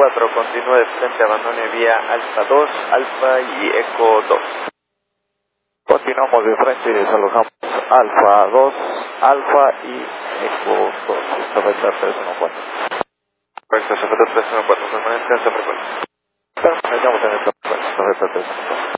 4, continúe de frente, abandone vía Alfa 2, Alfa y Eco 2. Continuamos de frente y desalojamos Alfa 2, Alfa y Eco 2. Esta 314. Correcto, Zafeta 314, permanente en esta frecuencia. Permanecemos en esta frecuencia, Zafeta 314.